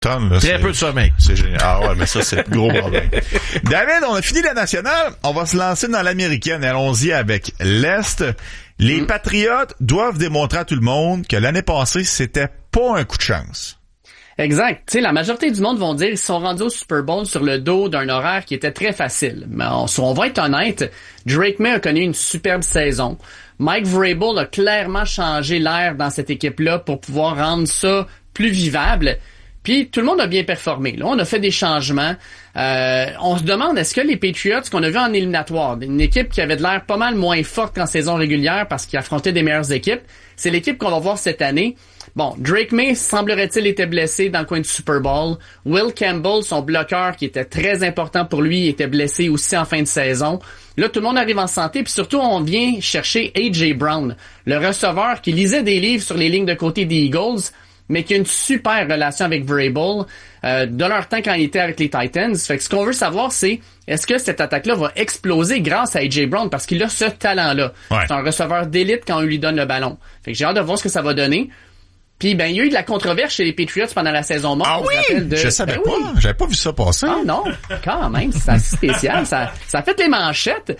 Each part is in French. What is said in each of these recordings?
tonnes, là. Très peu de sommeil. C'est génial. Ah ouais, mais ça, c'est le gros problème. David, on a fini la nationale. On va se lancer dans l'américaine. Allons-y avec l'Est. Les Patriotes doivent démontrer à tout le monde que l'année passée, c'était pas un coup de chance. Exact. Tu sais, la majorité du monde vont dire qu'ils sont rendus au Super Bowl sur le dos d'un horaire qui était très facile. Mais on va être honnête, Drake May a connu une superbe saison. Mike Vrabel a clairement changé l'air dans cette équipe-là pour pouvoir rendre ça plus vivable. Puis tout le monde a bien performé. Là, on a fait des changements. On se demande, est-ce que les Patriots, qu'on a vu en éliminatoire, une équipe qui avait de l'air pas mal moins forte qu'en saison régulière parce qu'ils affrontaient des meilleures équipes, c'est l'équipe qu'on va voir cette année. Bon, Drake May, semblerait-il, était blessé dans le coin du Super Bowl. Will Campbell, son bloqueur, qui était très important pour lui, était blessé aussi en fin de saison. Là, tout le monde arrive en santé, puis surtout, on vient chercher A.J. Brown, le receveur qui lisait des livres sur les lignes de côté des Eagles, mais qui a une super relation avec Vrabel de leur temps quand il était avec les Titans. Fait que ce qu'on veut savoir, c'est est-ce que cette attaque-là va exploser grâce à A.J. Brown, parce qu'il a ce talent-là. Ouais. C'est un receveur d'élite quand on lui donne le ballon. Fait que j'ai hâte de voir ce que ça va donner. Puis ben il y a eu de la controverse chez les Patriots pendant la saison morte. Ah oui? Je savais pas. Oui. J'avais pas vu ça passer. Ah non, quand même, c'est assez spécial. Ça a fait les manchettes.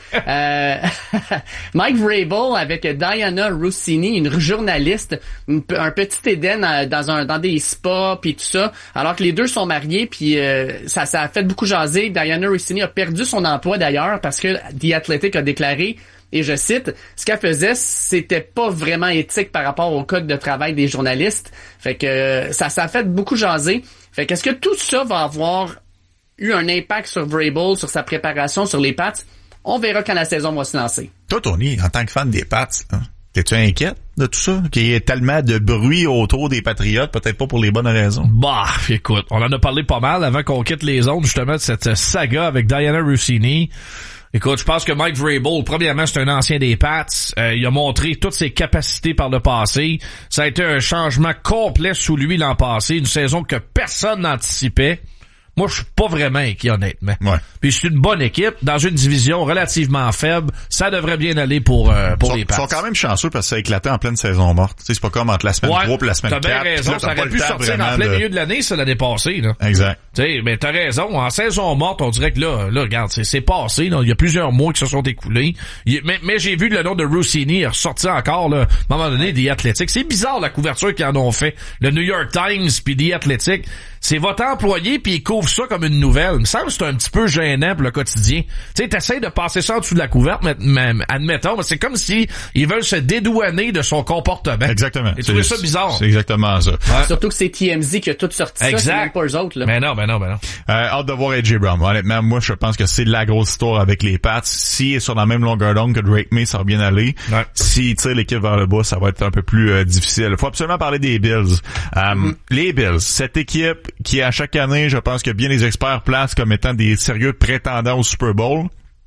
Mike Vrabel avec Diana Rossini, une journaliste, un petit Éden dans des spas puis tout ça, alors que les deux sont mariés, puis ça a fait beaucoup jaser. Diana Rossini a perdu son emploi d'ailleurs parce que The Athletic a déclaré, et je cite, ce qu'elle faisait, c'était pas vraiment éthique par rapport au code de travail des journalistes. Fait que ça a fait beaucoup jaser. Fait que est-ce que tout ça va avoir eu un impact sur Vrabel, sur sa préparation, sur les Pats? On verra quand la saison va se lancer. Toi, Tony, en tant que fan des Pats, hein, t'es-tu inquiète de tout ça? Qu'il y ait tellement de bruit autour des Patriotes, peut-être pas pour les bonnes raisons. Bah, écoute, on en a parlé pas mal avant qu'on quitte les ondes, justement, de cette saga avec Diana Rossini. Écoute, je pense que Mike Vrabel, premièrement, c'est un ancien des Pats. Il a montré toutes ses capacités par le passé. Ça a été un changement complet sous lui l'an passé. Une saison que personne n'anticipait. Moi, je suis pas vraiment inquiet, honnêtement. Ouais. Puis c'est une bonne équipe, dans une division relativement faible. Ça devrait bien aller pour les Pats. Ils sont quand même chanceux parce que ça a éclaté en pleine saison morte. Tu sais, c'est pas comme entre la semaine 3 et la semaine 4. T'as bien raison, ça aurait pu sortir en plein milieu de l'année, ça, l'année passée, là. Exact. Tu sais, mais t'as raison, en saison morte, on dirait que là, regarde, c'est passé, là. Il y a plusieurs mois qui se sont écoulés. Mais j'ai vu le nom de Rossini ressortir encore, là, à un moment donné, The Athletic. C'est bizarre, la couverture qu'ils en ont fait. Le New York Times puis The Athletic. C'est votre employé puis il couvre ça comme une nouvelle. Il me semble que c'est un petit peu gênant pour le quotidien. Tu sais, t'essayes de passer ça en dessous de la couverte, mais admettons, mais c'est comme si ils veulent se dédouaner de son comportement. Exactement. Et tu trouves ça bizarre. C'est exactement ça. Ouais. Surtout que c'est TMZ qui a tout sorti exact. ça, c'est même pas eux autres, là. Mais non. Hâte de voir A.J. Brown. Honnêtement, moi, je pense que c'est de la grosse histoire avec les Pats. S'il est sur la même longueur d'onde que Drake May, ça va bien aller. Ouais. S'il tire l'équipe vers le bas, ça va être un peu plus difficile. Il faut absolument parler des Bills. Les Bills, cette équipe qui, à chaque année, je pense que bien les experts placent comme étant des sérieux prétendants au Super Bowl,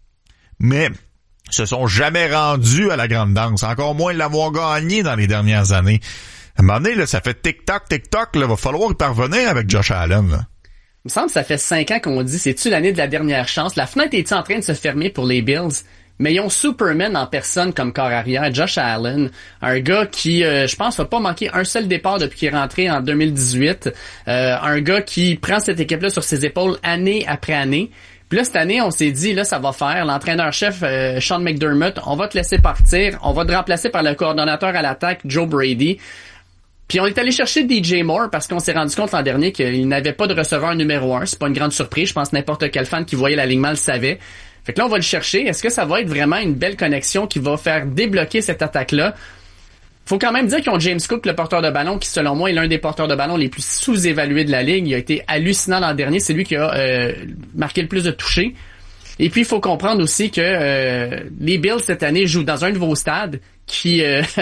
mais se sont jamais rendus à la grande danse. Encore moins l'avoir gagné dans les dernières années. À un moment donné, là, ça fait tic-tac, là, va falloir y parvenir avec Josh Allen, là. Il me semble que ça fait 5 ans qu'on dit, c'est-tu l'année de la dernière chance? La fenêtre est en train de se fermer pour les Bills? Mais ils ont Superman en personne comme corps arrière, Josh Allen, un gars qui, je pense, va pas manquer un seul départ depuis qu'il est rentré en 2018. Un gars qui prend cette équipe-là sur ses épaules année après année. Puis là, cette année, on s'est dit, là, ça va faire. L'entraîneur-chef, Sean McDermott, on va te laisser partir. On va te remplacer par le coordonnateur à l'attaque, Joe Brady. Puis on est allé chercher DJ Moore parce qu'on s'est rendu compte l'an dernier qu'il n'avait pas de receveur numéro 1. C'est pas une grande surprise. Je pense que n'importe quel fan qui voyait l'alignement le savait. Fait que là, on va le chercher. Est-ce que ça va être vraiment une belle connexion qui va faire débloquer cette attaque-là? Faut quand même dire qu'ils ont James Cook, le porteur de ballon, qui, selon moi, est l'un des porteurs de ballon les plus sous-évalués de la ligue. Il a été hallucinant l'an dernier. C'est lui qui a marqué le plus de touchés. Et puis, il faut comprendre aussi que les Bills, cette année, jouent dans un nouveau stade qui...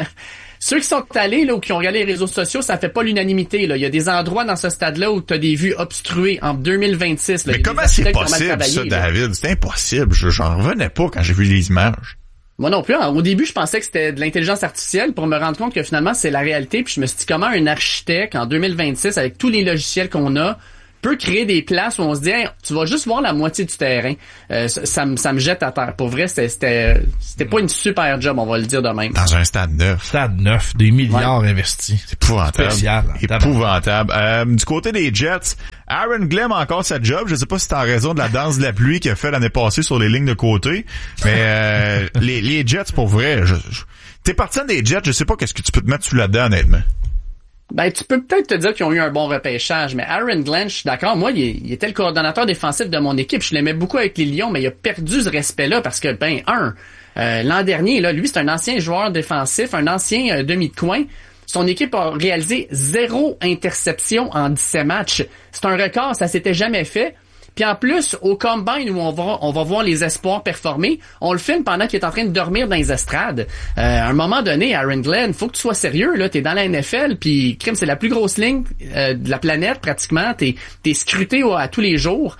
Ceux qui sont allés là ou qui ont regardé les réseaux sociaux, ça fait pas l'unanimité. Là. Il y a des endroits dans ce stade-là où tu as des vues obstruées en 2026. Là. Mais comment c'est possible, ça, David? C'est impossible. J'en revenais pas quand j'ai vu les images. Moi non plus. Au début, je pensais que c'était de l'intelligence artificielle pour me rendre compte que finalement, c'est la réalité. Puis je me suis dit, comment un architecte, en 2026, avec tous les logiciels qu'on a, peut créer des places où on se dit, hey, tu vas juste voir la moitié du terrain. Ça me jette à terre. Pour vrai, c'était pas une super job, on va le dire de même. Dans un stade neuf. Stade neuf, des milliards investis. C'est épouvantable. Spécial. Épouvantable. Du côté des Jets, Aaron Glenn a encore sa job. Je sais pas si c'est en raison de la danse de la pluie qu'il a fait l'année passée sur les lignes de côté, mais les Jets, pour vrai, t'es partisan des Jets, je sais pas qu'est-ce que tu peux te mettre sous là-dedans, honnêtement. Ben, tu peux peut-être te dire qu'ils ont eu un bon repêchage, mais Aaron Glenn, je suis d'accord, moi, il était le coordonnateur défensif de mon équipe, je l'aimais beaucoup avec les Lions, mais il a perdu ce respect-là parce que, l'an dernier, là, lui, c'est un ancien joueur défensif, un ancien demi de coin. Son équipe a réalisé 0 interception en 17 matchs. C'est un record, ça s'était jamais fait. Puis en plus, au Combine où on va voir les espoirs performer, on le filme pendant qu'il est en train de dormir dans les estrades. À un moment donné, Aaron Glenn, faut que tu sois sérieux, là. T'es dans la NFL, puis crime, c'est la plus grosse ligne de la planète, pratiquement. T'es scruté à tous les jours.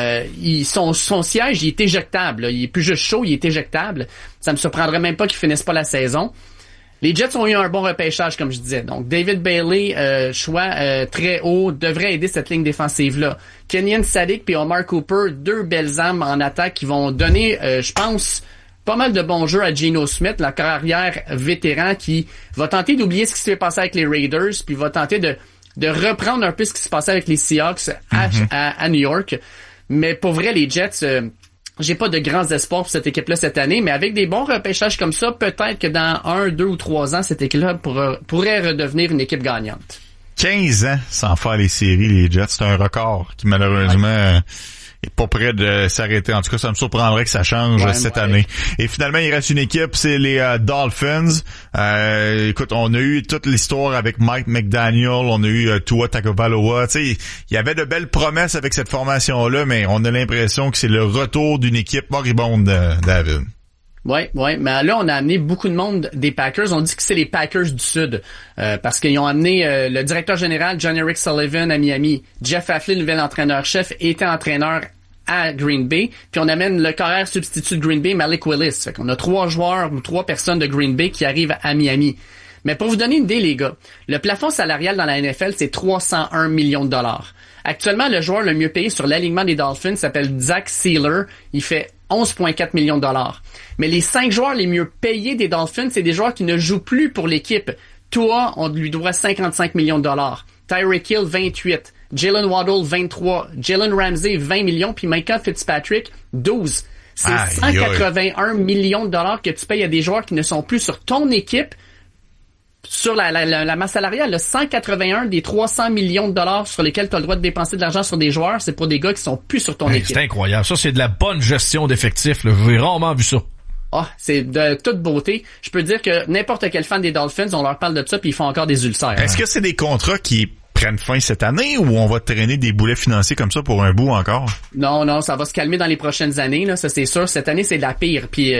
Son siège, il est éjectable, là. Il est plus juste chaud, il est éjectable. Ça me surprendrait même pas qu'il finisse pas la saison. Les Jets ont eu un bon repêchage, comme je disais. Donc, David Bailey, choix très haut, devrait aider cette ligne défensive-là. Kenyon Sadiq puis Omar Cooper, 2 belles âmes en attaque qui vont donner, je pense, pas mal de bons jeux à Geno Smith, la carrière vétéran qui va tenter d'oublier ce qui s'est passé avec les Raiders, puis va tenter de reprendre un peu ce qui se passait avec les Seahawks à New York. Mais pour vrai, les Jets... j'ai pas de grands espoirs pour cette équipe-là cette année, mais avec des bons repêchages comme ça, peut-être que dans 1, 2 ou 3 ans, cette équipe-là pourrait redevenir une équipe gagnante. 15 ans sans faire les séries, les Jets. C'est un record qui, malheureusement, est pas prêt de s'arrêter. En tout cas, ça me surprendrait que ça change cette année. Et finalement, il reste une équipe, c'est les Dolphins. Écoute, on a eu toute l'histoire avec Mike McDaniel, on a eu Tua Tagovailoa. Tu sais, il y avait de belles promesses avec cette formation-là, mais on a l'impression que c'est le retour d'une équipe moribonde, David. Ouais, mais là, on a amené beaucoup de monde des Packers. On dit que c'est les Packers du Sud, parce qu'ils ont amené le directeur général, John Eric Sullivan, à Miami. Jeff Hafley, le nouvel entraîneur-chef, était entraîneur à Green Bay. Puis on amène le carrière substitut de Green Bay, Malik Willis. Fait qu'on a 3 joueurs ou 3 personnes de Green Bay qui arrivent à Miami. Mais pour vous donner une idée, les gars, le plafond salarial dans la NFL, c'est 301 millions de dollars. Actuellement, le joueur le mieux payé sur l'alignement des Dolphins s'appelle Zach Sealer. Il fait 11,4 millions de dollars. Mais les 5 joueurs les mieux payés des Dolphins, c'est des joueurs qui ne jouent plus pour l'équipe. Tua, on lui doit 55 millions de dollars. Tyreek Hill, 28. Jalen Waddle, 23. Jalen Ramsey, 20 millions. Puis Micah Fitzpatrick, 12. C'est 181 millions de dollars que tu payes à des joueurs qui ne sont plus sur ton équipe. Sur la masse salariale, le 181 des 300 millions de dollars sur lesquels tu as le droit de dépenser de l'argent sur des joueurs, c'est pour des gars qui sont plus sur ton équipe. C'est incroyable. Ça, c'est de la bonne gestion d'effectifs. J'ai rarement vu ça. C'est de toute beauté. Je peux dire que n'importe quel fan des Dolphins, on leur parle de ça puis ils font encore des ulcères. Est-ce que c'est des contrats qui prennent fin cette année ou on va traîner des boulets financiers comme ça pour un bout encore? Non, ça va se calmer dans les prochaines années, là, ça c'est sûr. Cette année, c'est la pire. Puis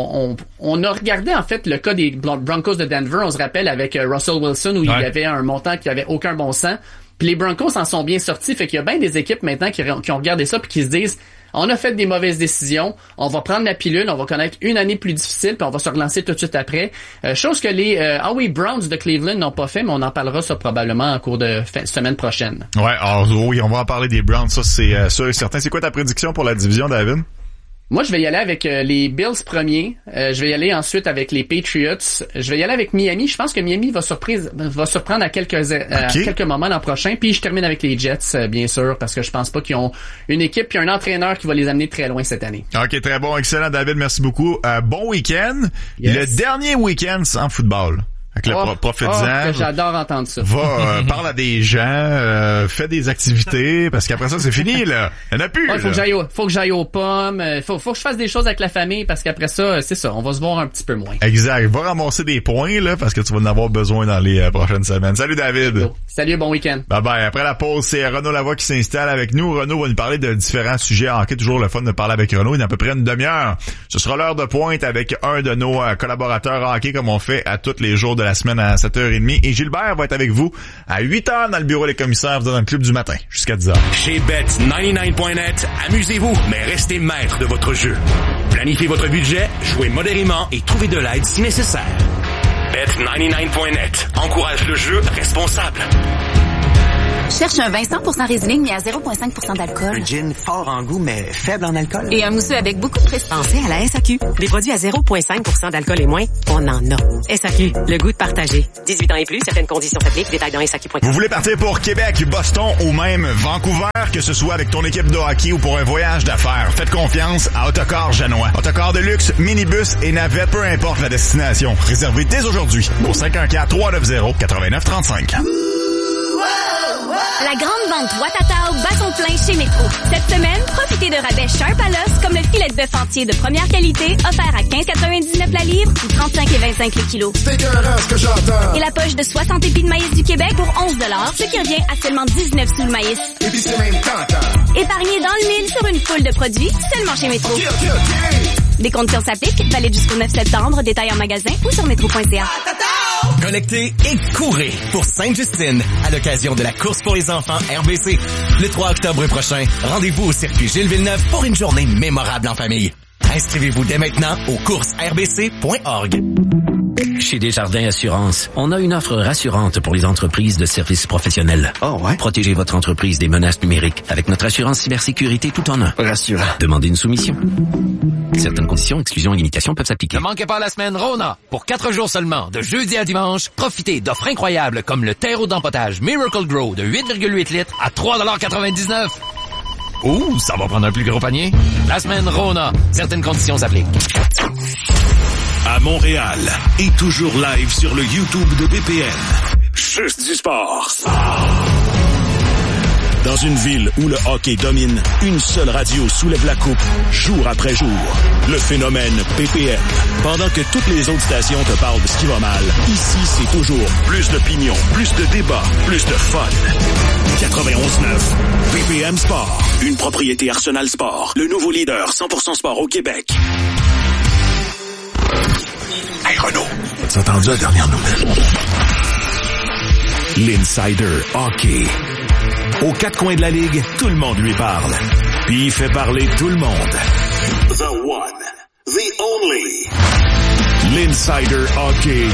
on a regardé en fait le cas des Broncos de Denver, on se rappelle, avec Russell Wilson où il y avait un montant qui avait aucun bon sens. Puis les Broncos en sont bien sortis, fait qu'il y a bien des équipes maintenant qui ont regardé ça puis qui se disent on a fait des mauvaises décisions, on va prendre la pilule, on va connaître une année plus difficile, puis on va se relancer tout de suite après. Chose que les Browns de Cleveland n'ont pas fait, mais on en parlera ça probablement en cours de semaine prochaine. Ouais, oui, on va en parler des Browns, ça c'est sûr et certain. C'est quoi ta prédiction pour la division, David? Moi, je vais y aller avec les Bills premiers. Je vais y aller ensuite avec les Patriots. Je vais y aller avec Miami. Je pense que Miami va surprendre à quelques moments l'an prochain. Puis je termine avec les Jets, bien sûr, parce que je pense pas qu'ils ont une équipe et un entraîneur qui va les amener très loin cette année. OK, très bon. Excellent, David. Merci beaucoup. Bon week-end. Yes. Le dernier week-end sans football. Avec le profites-en. J'adore entendre ça. Parle à des gens, fais des activités, parce qu'après ça, c'est fini, là. Il n'y en a plus, faut que j'aille aux pommes, faut que je fasse des choses avec la famille, parce qu'après ça, c'est ça, on va se voir un petit peu moins. Exact. Va ramasser des points, là, parce que tu vas en avoir besoin dans les prochaines semaines. Salut, David. Salut, bon week-end. Bye bye. Après la pause, c'est Renaud Lavoie qui s'installe avec nous. Renaud va nous parler de différents sujets en hockey. Toujours le fun de parler avec Renaud. Il y a à peu près une demi-heure. Ce sera l'heure de pointe avec un de nos collaborateurs hockey, comme on fait à tous les jours de la semaine à 7h30. Et Gilbert va être avec vous à 8h dans le bureau des commissaires, dans le club du matin, jusqu'à 10h. Chez Bet99.net, amusez-vous, mais restez maître de votre jeu. Planifiez votre budget, jouez modérément et trouvez de l'aide si nécessaire. Bet99.net encourage le jeu responsable. Cherche un vin 100% Riesling mais à 0,5% d'alcool. Un gin fort en goût mais faible en alcool. Et un mousseux avec beaucoup de pression. Pensez à la SAQ. Des produits à 0,5% d'alcool et moins, on en a. SAQ, le goût de partager. 18 ans et plus, certaines conditions s'appliquent. Détails dans SAQ.com. Vous voulez partir pour Québec, Boston ou même Vancouver, que ce soit avec ton équipe de hockey ou pour un voyage d'affaires, faites confiance à Autocar Janois. Autocar de luxe, minibus et navette, peu importe la destination. Réservez dès aujourd'hui au 514-390-8935. La grande vente Watatao bat son plein chez Métro. Cette semaine, profitez de rabais Sharp à l'os comme le filet de bœuf entier de première qualité offert à 15,99 la livre ou 35,25 le kilo. C'est écœurant ce que j'entends. Et la poche de 60 épis de maïs du Québec pour 11 $, ce qui revient à seulement 19 sous le maïs. Et puis c'est même tentant. Épargnez dans le mille sur une foule de produits seulement chez Métro. Okay. Des conditions s'appliquent, valide jusqu'au 9 septembre, détails en magasin ou sur métro.ca. Connectez et courez pour Sainte-Justine à l'occasion de la course pour les enfants RBC. Le 3 octobre prochain, rendez-vous au circuit Gilles Villeneuve pour une journée mémorable en famille. Inscrivez-vous dès maintenant au coursrbc.org. Chez Desjardins Assurance, on a une offre rassurante pour les entreprises de services professionnels. Oh ouais? Protégez votre entreprise des menaces numériques avec notre assurance cybersécurité tout en un. Rassurant. Demandez une soumission. Certaines conditions, exclusions et limitations peuvent s'appliquer. Ne manquez pas la semaine Rona. Pour 4 jours seulement, de jeudi à dimanche, profitez d'offres incroyables comme le terreau d'empotage Miracle Grow de 8,8 litres à 3,99 $. Ouh, ça va prendre un plus gros panier. La semaine Rona. Certaines conditions s'appliquent. À Montréal et toujours live sur le YouTube de BPM. Juste du sport. Dans une ville où le hockey domine, une seule radio soulève la coupe, jour après jour. Le phénomène BPM. Pendant que toutes les autres stations te parlent de ce qui va mal, ici c'est toujours plus d'opinions, plus de débats, plus de fun. 91.9 BPM Sport. Une propriété Arsenal Sport. Le nouveau leader 100% sport au Québec. Hey Renaud, t'as entendu la dernière nouvelle? L'Insider Hockey. Aux 4 coins de la ligue, tout le monde lui parle. Puis il fait parler tout le monde. The one, the only. L'Insider Hockey.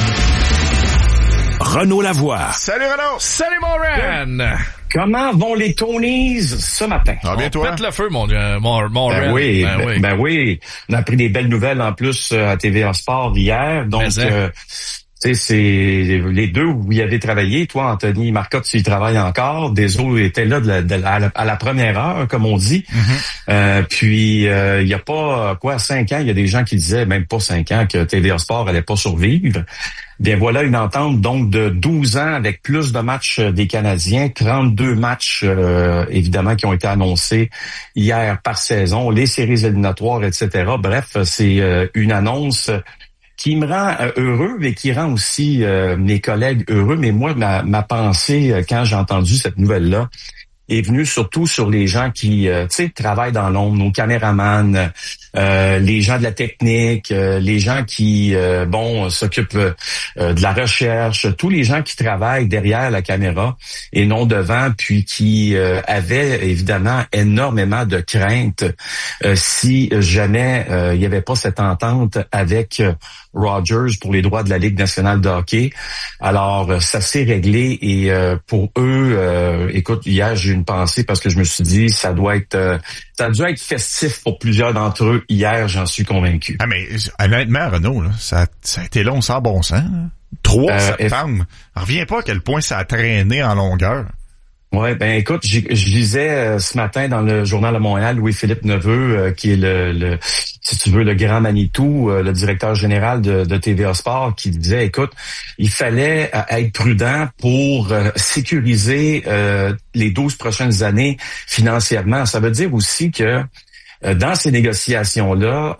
Renaud Lavoie. Salut Renaud! Salut mon Ren! Comment vont les Tonys ce matin? Ah, bien toi? Pète le feu, mon Ren. Oui, ben oui. On a appris des belles nouvelles en plus à TVA Sport hier. Donc, tu sais, c'est les deux où il avait travaillé. Toi, Anthony Marcotte, tu y travailles encore. Des autres étaient là à la première heure, comme on dit. Puis, il y a pas, 5 ans, il y a des gens qui disaient, même pas 5 ans, que TVA Sport allait pas survivre. Bien, voilà une entente donc de 12 ans avec plus de matchs des Canadiens, 32 matchs évidemment qui ont été annoncés hier par saison, les séries éliminatoires, etc. Bref, c'est une annonce qui me rend heureux et qui rend aussi mes collègues heureux. Mais moi, ma pensée, quand j'ai entendu cette nouvelle-là, est venue surtout sur les gens qui, travaillent dans l'ombre, nos caméramans, les gens de la technique, les gens qui, s'occupent de la recherche, tous les gens qui travaillent derrière la caméra et non devant, puis qui avaient évidemment énormément de craintes si jamais il n'y avait pas cette entente avec Rogers pour les droits de la Ligue nationale de hockey. Alors, ça s'est réglé et pour eux, écoute, hier, j'ai eu une pensée parce que je me suis dit, ça a dû être festif pour plusieurs d'entre eux. Hier, j'en suis convaincu. Ah, mais honnêtement, Renaud, là, ça a été long sans bon sens. 3 septembre. Reviens pas à quel point ça a traîné en longueur. Ouais, ben écoute, je lisais ce matin dans le Journal de Montréal Louis-Philippe Neveu, qui est le si tu veux, le grand Manitou, le directeur général de TVA Sport, qui disait, écoute, il fallait être prudent pour sécuriser les 12 prochaines années financièrement. Ça veut dire aussi que dans ces négociations-là,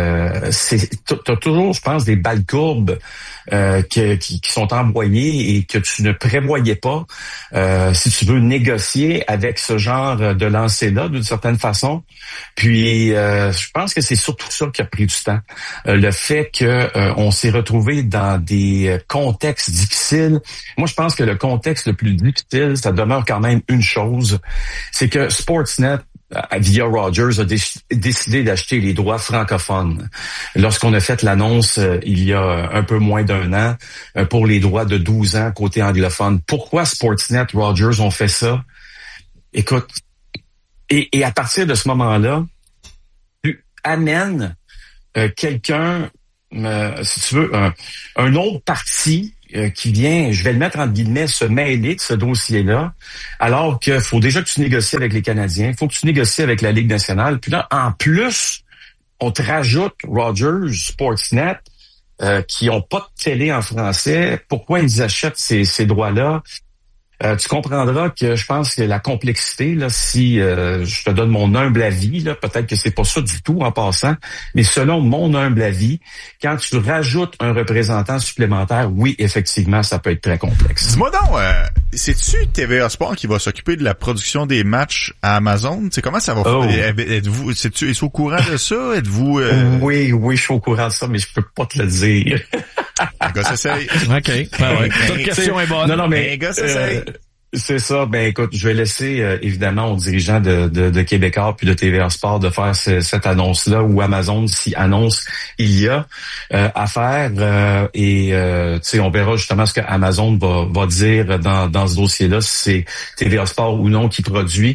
t'as toujours, je pense, des balles courbes qui sont envoyées et que tu ne prévoyais pas si tu veux négocier avec ce genre de lancer-là d'une certaine façon. Puis je pense que c'est surtout ça qui a pris du temps. Le fait que on s'est retrouvé dans des contextes difficiles. Moi, je pense que le contexte le plus difficile, ça demeure quand même une chose, c'est que Sportsnet via Rogers, a décidé d'acheter les droits francophones. Lorsqu'on a fait l'annonce il y a un peu moins d'un an pour les droits de 12 ans côté anglophone. Pourquoi Sportsnet, Rogers ont fait ça? Écoute, et à partir de ce moment-là, tu amènes quelqu'un, si tu veux, un autre parti qui vient, je vais le mettre entre guillemets, se mêler de ce dossier-là, alors qu'il faut déjà que tu négocies avec les Canadiens, il faut que tu négocies avec la Ligue nationale. Puis là, en plus, on te rajoute Rogers, Sportsnet, qui ont pas de télé en français. Pourquoi ils achètent ces droits-là? Tu comprendras que je pense que la complexité, là, si je te donne mon humble avis, là, peut-être que c'est pas ça du tout en passant, mais selon mon humble avis, quand tu rajoutes un représentant supplémentaire, oui, effectivement, ça peut être très complexe. Dis-moi donc, c'est-tu TVA Sport qui va s'occuper de la production des matchs à Amazon? Tu sais, comment ça va faire? Êtes-vous, est-ce au courant de ça? Êtes-vous... Oui, je suis au courant de ça, mais je peux pas te le dire. Un gars s'essaye. OK. Ben ouais. Toute question est bonne. Non, mais... Un gars s'essaye. C'est ça. Ben écoute, je vais laisser évidemment aux dirigeants de Québécois puis de TVA Sport de faire cette annonce-là, ou Amazon, si annonce il y a à faire. Et tu sais, on verra justement ce que Amazon va dire dans ce dossier-là, si c'est TVA Sport ou non qui produit.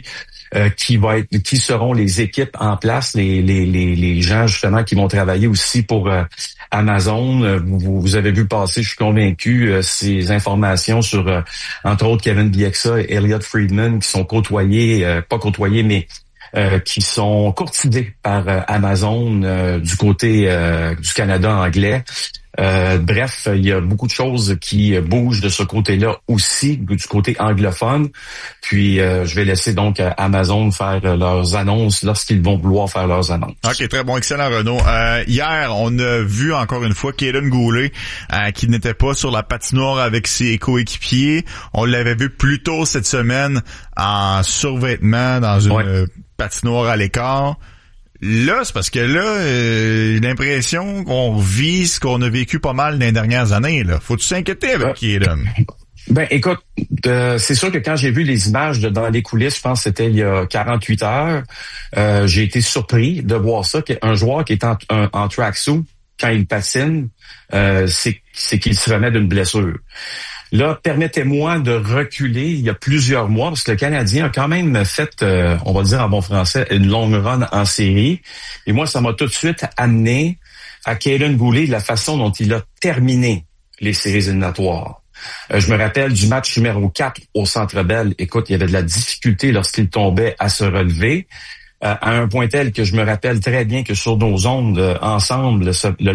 Qui seront les équipes en place, les gens justement qui vont travailler aussi pour Amazon. Vous avez vu passer, je suis convaincu, ces informations sur entre autres Kevin Bieksa et Elliot Friedman qui sont pas côtoyés, mais qui sont courtisés par Amazon du côté du Canada anglais. Bref, il y a beaucoup de choses qui bougent de ce côté-là aussi, du côté anglophone. Puis, je vais laisser donc Amazon faire leurs annonces lorsqu'ils vont vouloir faire leurs annonces. OK, très bon, excellent Renaud. Hier, on a vu encore une fois Kaiden Goulet qui n'était pas sur la patinoire avec ses coéquipiers. On l'avait vu plus tôt cette semaine en survêtement dans une patinoire à l'écart. Là, c'est parce que là, j'ai l'impression qu'on vit ce qu'on a vécu pas mal dans les dernières années. Là, faut-tu s'inquiéter avec Kaiden? Ben, écoute, c'est sûr que quand j'ai vu les images dans les coulisses, je pense que c'était il y a 48 heures, j'ai été surpris de voir ça, qu'un joueur qui est en tracksuit, quand il patine, c'est qu'il se remet d'une blessure. Là, permettez-moi de reculer il y a plusieurs mois, parce que le Canadien a quand même fait, on va dire en bon français, une longue run en série. Et moi, ça m'a tout de suite amené à Kaiden Goulet, la façon dont il a terminé les séries éliminatoires. Je me rappelle du match numéro 4 au Centre Bell. Écoute, il y avait de la difficulté lorsqu'il tombait à se relever. À un point tel que je me rappelle très bien que sur nos ondes ensemble,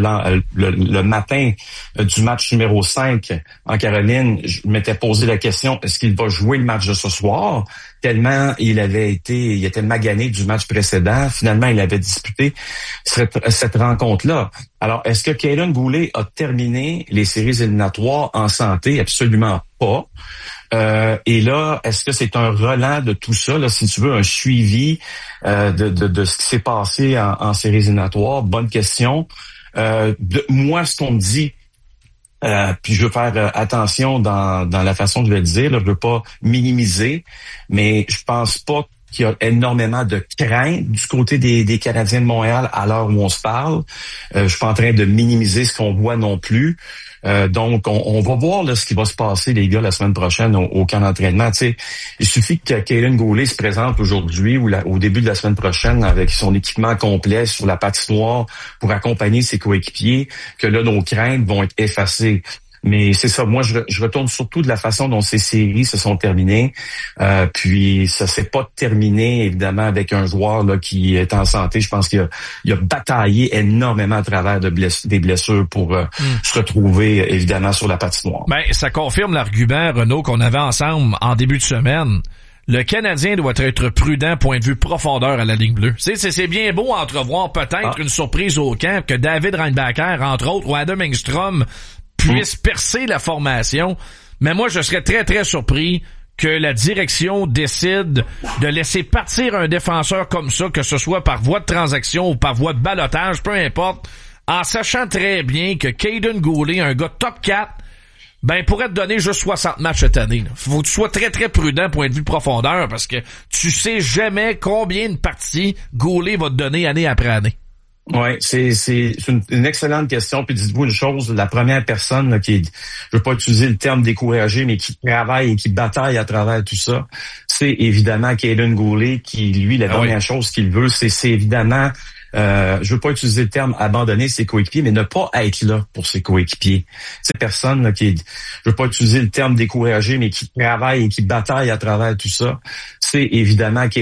le matin du match numéro 5 en Caroline, je m'étais posé la question, est-ce qu'il va jouer le match de ce soir? Tellement il était magané du match précédent. Finalement, il avait disputé cette rencontre-là. Alors, est-ce que Kaiden Goulet a terminé les séries éliminatoires en santé? Absolument pas. Et là, est-ce que c'est un relent de tout ça, là, si tu veux, un suivi de ce qui s'est passé en séries éliminatoires? Bonne question. Moi, ce qu'on me dit, puis je veux faire attention dans la façon de le dire, là, je veux pas minimiser, mais je pense pas qu'il y a énormément de crainte du côté des Canadiens de Montréal à l'heure où on se parle. Je suis pas en train de minimiser ce qu'on voit non plus. Donc, on va voir là, ce qui va se passer, les gars, la semaine prochaine au camp d'entraînement. Tu sais, il suffit que Kaiden Goulet se présente aujourd'hui ou au début de la semaine prochaine avec son équipement complet sur la patinoire pour accompagner ses coéquipiers, que là, nos craintes vont être effacées. Mais c'est ça, moi je retourne surtout de la façon dont ces séries se sont terminées. Puis ça s'est pas terminé évidemment avec un joueur là qui est en santé. Je pense qu'il a bataillé énormément à travers des blessures pour se retrouver évidemment sur la patinoire. Ben ça confirme l'argument, Renaud, qu'on avait ensemble en début de semaine. Le Canadien doit être prudent point de vue profondeur à la ligne bleue. C'est bien beau entrevoir peut-être une surprise au camp que David Reinbacher, entre autres, ou Adam Engstrom puisse percer la formation. Mais moi, je serais très, très surpris que la direction décide de laisser partir un défenseur comme ça, que ce soit par voie de transaction ou par voie de ballottage, peu importe, en sachant très bien que Kaiden Goulet, un gars top 4, ben pourrait te donner juste 60 matchs cette année. Là. Faut que tu sois très, très prudent point de vue profondeur parce que tu sais jamais combien de parties Goulet va te donner année après année. Ouais, c'est une excellente question. Puis dites-vous une chose, la première personne là, je veux pas utiliser le terme découragé, mais qui travaille et qui bataille à travers tout ça, c'est évidemment Caden Goulet qui, lui, la dernière chose qu'il veut, c'est évidemment je veux pas utiliser le terme abandonner ses coéquipiers, mais ne pas être là pour ses coéquipiers. Ces personnes là, je veux pas utiliser le terme découragé, mais qui travaille et qui bataille à travers tout ça, c'est évidemment